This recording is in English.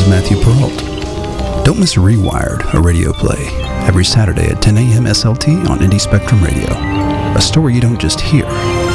is Matthew Peralt. Don't miss Rewired, a radio play, every Saturday at 10 a.m. SLT on Indie Spectrum Radio. A story you don't just hear,